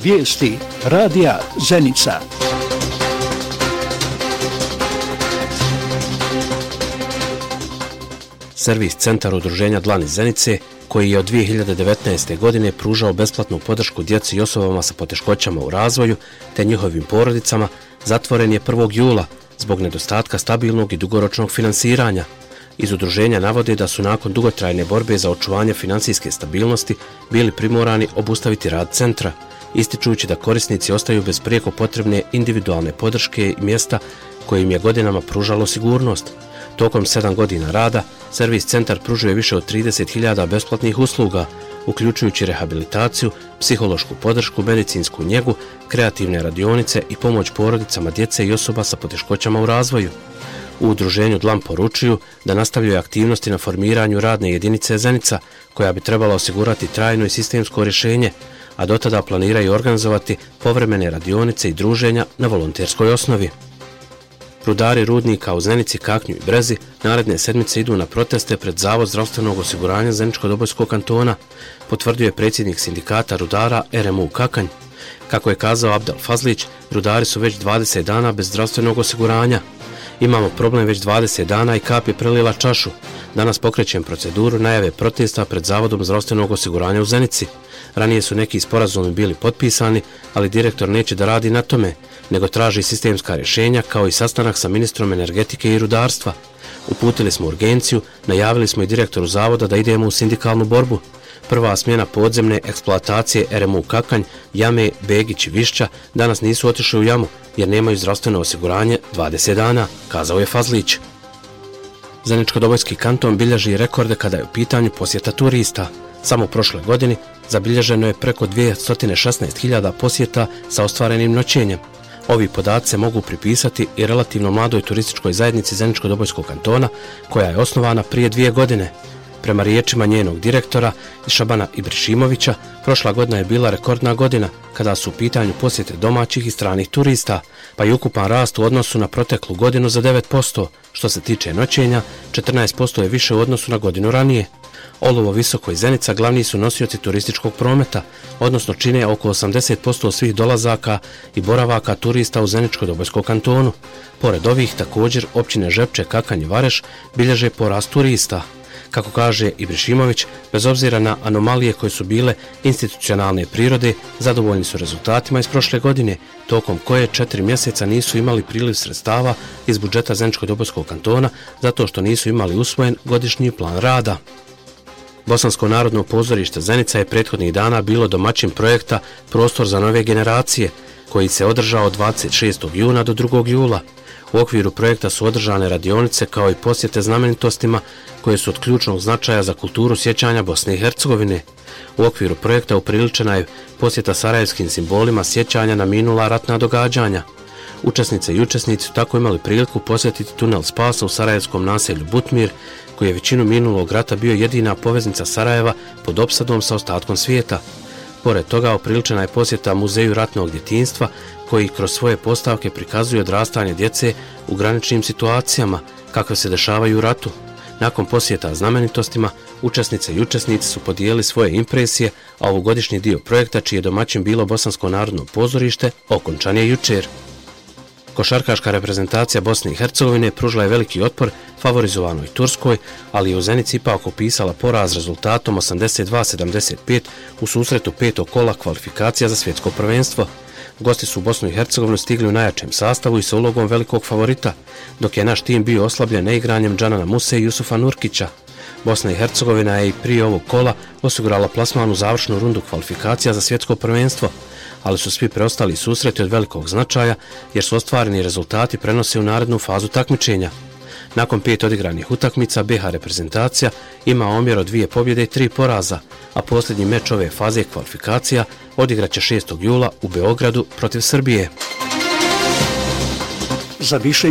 Vijesti radija Zenica. Servis centar udruženja Dlan iz Zenice, koji je od 2019. godine pružao besplatnu podršku djeci i osobama sa poteškoćama u razvoju te njihovim porodicama, zatvoren je 1. jula zbog nedostatka stabilnog i dugoročnog finansiranja. Iz udruženja navode da su nakon dugotrajne borbe za očuvanje financijske stabilnosti bili primorani obustaviti rad centra, ističujući da korisnici ostaju bez prijeko potrebne individualne podrške i mjesta koje im je godinama pružalo sigurnost. Tokom 7 godina rada, servis centar pružuje više od 30.000 besplatnih usluga, uključujući rehabilitaciju, psihološku podršku, medicinsku njegu, kreativne radionice i pomoć porodicama djece i osoba sa poteškoćama u razvoju. U udruženju Dlan poručuju da nastavljaju aktivnosti na formiranju radne jedinice Zenica, koja bi trebala osigurati trajno i sistemsko rješenje, a do tada planiraju organizovati povremene radionice i druženja na volonterskoj osnovi. Rudari rudnika u Zenici, Kaknju i Brezi naredne sedmice idu na proteste pred Zavod zdravstvenog osiguranja Zeničko-Dobojskog kantona, potvrdio je predsjednik sindikata rudara RMU Kakanj. Kako je kazao Abdel Fazlić, rudari su već 20 dana bez zdravstvenog osiguranja. Imamo problem već 20 dana i kap je prelila čašu. Danas pokrećem proceduru najave protesta pred Zavodom zdravstvenog osiguranja u Zenici. Ranije su neki sporazumi bili potpisani, ali direktor neće da radi na tome, nego traži sistemska rješenja kao i sastanak sa ministrom energetike i rudarstva. Uputili smo urgenciju, najavili smo i direktoru zavoda da idemo u sindikalnu borbu. Prva smjena podzemne eksploatacije RMU Kakanj, Jame, Begić i Višća danas nisu otišli u jamu jer nemaju zdravstveno osiguranje 20 dana, kazao je Fazlić. Zeničko-Dobojski kanton bilježi rekorde kada je u pitanju posjeta turista. Samo u prošle godini zabilježeno je preko 216.000 posjeta sa ostvarenim noćenjem. Ovi podaci se mogu pripisati i relativno mladoj turističkoj zajednici Zeničko-Dobojskog kantona, koja je osnovana prije 2 godine. Prema riječima njenog direktora Šabana Ibrišimovića, prošla godina je bila rekordna godina kada su u pitanju posjete domaćih i stranih turista, pa i ukupan rast u odnosu na proteklu godinu za 9%. Što se tiče noćenja, 14% je više u odnosu na godinu ranije. Olovo, Visoko i Zenica glavni su nosioci turističkog prometa, odnosno čine oko 80% svih dolazaka i boravaka turista u Zeničko-Dobojskom kantonu. Pored ovih, također, općine Žepče, Kakanj i Vareš bilježe porast turista. Kako kaže Ibrišimović, bez obzira na anomalije koje su bile institucionalne prirode, zadovoljni su rezultatima iz prošle godine, tokom koje 4 mjeseca nisu imali priliv sredstava iz budžeta Zeničko-Dobojskog kantona zato što nisu imali usvojen godišnji plan rada. Bosansko narodno pozorište Zenica je prethodnih dana bilo domaćin projekta Prostor za nove generacije, koji se održao od 26. juna do 2. jula. U okviru projekta su održane radionice kao i posjete znamenitostima koje su od ključnog značaja za kulturu sjećanja Bosne i Hercegovine. U okviru projekta upriličena je posjeta sarajevskim simbolima sjećanja na minula ratna događanja. Učesnice i učesnici su tako imali priliku posjetiti tunel spasa u sarajevskom naselju Butmir, koji je većinu minulog rata bio jedina poveznica Sarajeva pod opsadom sa ostatkom svijeta. Pored toga upriličena je posjeta Muzeju ratnog djetinjstva, koji kroz svoje postavke prikazuje odrastanje djece u graničnim situacijama kakve se dešavaju u ratu. Nakon posjeta znamenitostima, učesnice i učesnici su podijelili svoje impresije, a ovogodišnji dio projekta, čiji je domaćin bilo Bosansko narodno pozorište, okončan je jučer. Košarkaška reprezentacija Bosne i Hercegovine pružila je veliki otpor favorizovanoj Turskoj, ali je u Zenici ipak opisala poraz rezultatom 82-75 u susretu 5. kola kvalifikacija za svjetsko prvenstvo. Gosti su u Bosnu i Hercegovinu stigli u najjačem sastavu i sa ulogom velikog favorita, dok je naš tim bio oslabljen neigranjem Džanana Muse i Jusufa Nurkića. Bosna i Hercegovina je i prije ovog kola osigurala plasman u završnu rundu kvalifikacija za svjetsko prvenstvo, ali su svi preostali susreti od velikog značaja jer su ostvareni rezultati prenose u narednu fazu takmičenja. Nakon 5 odigranih utakmica, BiH reprezentacija ima omjer od 2 pobjede i 3 poraza, a posljednji meč ove faze kvalifikacija odigraće 6. jula u Beogradu protiv Srbije. Za više